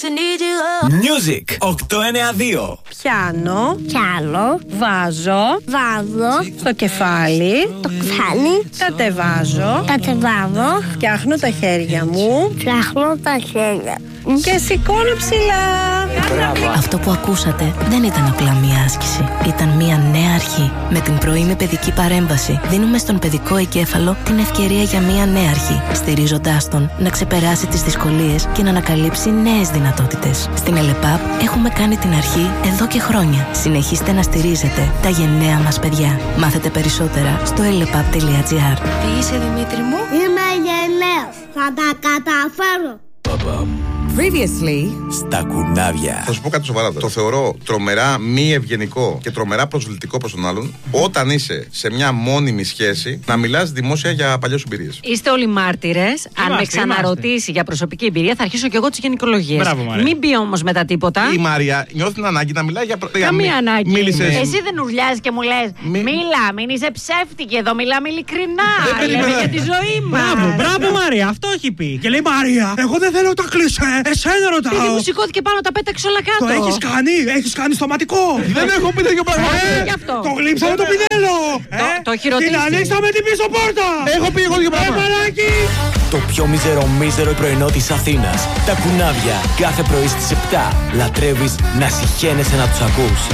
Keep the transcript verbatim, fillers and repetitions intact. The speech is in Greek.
Music οκτακόσια ενενήντα δύο. Πιάνω. Πιάνω. Βάζω. Βάζω. Στο κεφάλι. Το κεφάλι. Κατεβάζω. Κατεβάζω. Φτιάχνω τα χέρια μου. Φτιάχνω τα χέρια. Και σηκώνω ψηλά. Αυτό που ακούσατε δεν ήταν απλά μία άσκηση. Ήταν μία νέα αρχή. Με την πρωινή παιδική παρέμβαση δίνουμε στον παιδικό εγκέφαλο την ευκαιρία για μία νέα αρχή, στηρίζοντάς τον να ξεπεράσει τις δυσκολίες και να ανακαλύψει νέες δυνατότητες. Στην ΕΛΕΠΑΠ έχουμε κάνει την αρχή εδώ και χρόνια. Συνεχίστε να στηρίζετε τα γενναία μας παιδιά. Μάθετε περισσότερα στο ελεπαπ τελεία τζι άρ. Τι είσαι, Δημήτρη μου? Είμαι γενναίος. Θα τα καταφέρω. Previously. Στα κουνάβια. Θα σου πω κάτι σοβαρά. Το θεωρώ τρομερά μη ευγενικό και τρομερά προσβλητικό προς τον άλλον όταν είσαι σε μια μόνιμη σχέση να μιλάς δημόσια για παλιές εμπειρίες. Είστε όλοι μάρτυρες. Αν με ξαναρωτήσει για προσωπική εμπειρία, θα αρχίσω κι εγώ τις γυναικολογίες. Μην πει όμως μετά τίποτα. Η Μάρια νιώθει την ανάγκη να μιλάει για. Καμία ανάγκη. Μίλησες. Εσύ δεν ουρλιάζεις και μου λες Μη... μίλα, μην είσαι ψεύτικη εδώ, μιλάμε ειλικρινά. Λέμε για τη ζωή μας. Μπράβο, μπράβο Μάρια, αυτό έχει πει. Και λέει Μάρια, εγώ δεν θέλω τα κλεισέ, εσένα ρωτάω. Παιδί μου σηκώθηκε πάνω, τα πέταξε όλα κάτω. Το έχεις κάνει, έχεις κάνει στοματικό. Δεν έχω πει τέτοιο πράγμα. Γι' αυτό. Το γλύψαμε το πινέλο. Το έχει ρωτήσει. Την ανοίξαμε την πίσω πόρτα. Έχω πει εγώ τέτοιο πράγμα. Το πιο μίζερο μίζερο πρωινό της Αθήνας. Τα κουνάβια. Κάθε πρωί στις επτά. Λατρεύεις να συχαίνεσαι να τους ακούς.